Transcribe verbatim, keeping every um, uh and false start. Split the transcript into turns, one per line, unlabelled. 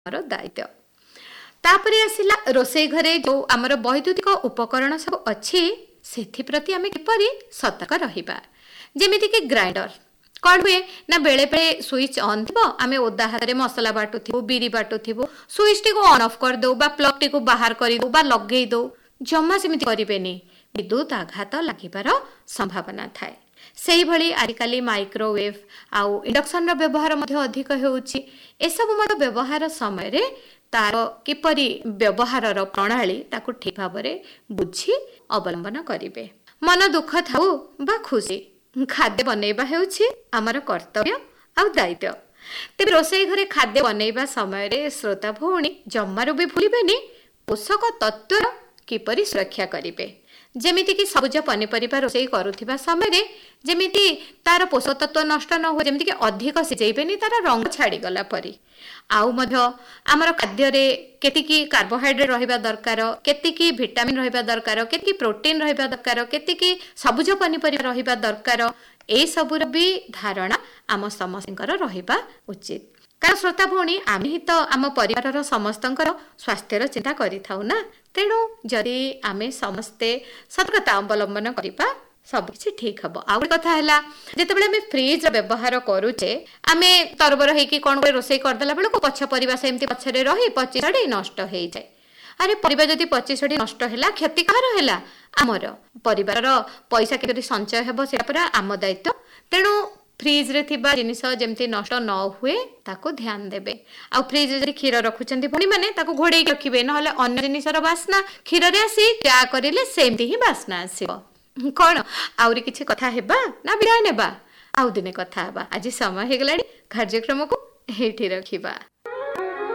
ଆମର ଦାୟିତ୍ୱ। तापरे आसिला रोषेई घरे जो आमर वैद्युतिक उपकरण सब अच्छी से आम किपरि सतर्क रहिबा। जेमिति कि ग्राइंडर कौन हुए ना बेले बेले स्विच ऑन थी आम ओदा हाथ में मसला बाटुथु बीरी बाटुथु स्विच टी को ऑन ऑफ कर दो बा प्लग टी को बाहर कर दो बा लगे दो जमा सेमिति करिबेनी विद्युत आघात लागिबार संभावना थाए। सेही भली आजिकाली माइक्रोवेव आउ इंडक्शन रो व्यवहार मध्ये अधिक हेउची। एसबु मत व्यवहार समय रे तार किपरि व्यवहार रो प्रणाली ताकू ठीक भाबरे बुझी अवलंबन करिवे। मन दुख थाउ बा खुशी खाद्य बनैबा हेउची हमर कर्तव्य आ दायित्व। तेबे रोषेई घरे खाद्य बनैबा समय रे श्रोता भौणी जम्मारो भी भूलिबेनी पोषक तत्व किपरि सुरक्षा करिवे। जेमिति कि सबुज पनीपरिबा रोषेई करुथिबा समय रे जेमिति तार पोषक तत्व नष्ट न हो जेमिति कि अधिक सिझेइबेनी तार रंग छाड़ी गला परी। आउ मध्य आमर खाद्य रे केतिकी कार्बोहाइड्रेट रहिबा दरकार केतिकी विटामिन रहिबा दरकार केतिकी प्रोटीन रहिबा दरकार केतिकी सबुज पनीपरिबा रहिबा दरकार ए सबुर भी धारणा आम समस्तଙ୍କର रहिबा उचित। कारण श्रोता भौणी आम ही तो आम परिवार समस्तଙ୍କର स्वास्थ्यर चिंता करिथाउ ना। तेणु जदि आमे समस्ते सतर्कता अवलंबन करिबा सब किछि ठीक हबो। आ कथा हैला जेतेबेले आमे फ्रिज रो व्यवहार करूचे आमे तरबर हेकी कोन रोषेई करदेला बेलको पछ परिबा सेमति पछरे रही पची सड़ी नष्ट हेइ जाय। अरे परिबा जदि पची सड़ी नष्ट हैला क्षति कहार हैला हमर परिवार रो पैसा केतरी संचय हेबो सेटा पूरा आम दायित्व। तेणु फ्रिज रे थिबा जिनिस जेमती नष्ट न हुए ताको ध्यान देबे। आ फ्रिज रे क्षीर रखुचंती भणी माने ताको घोड़ेई रखिबे नहले अन्य जिनिसर बास्ना क्षीर रे आसी चा करिले सेमती ही बास्ना आसीबो। कोन आउरी किछि कथा हेबा ना बिराय नेबा आउ दिने कथा हेबा। आज समय हे गलाडी कार्यक्रम को हेठी रखिबा।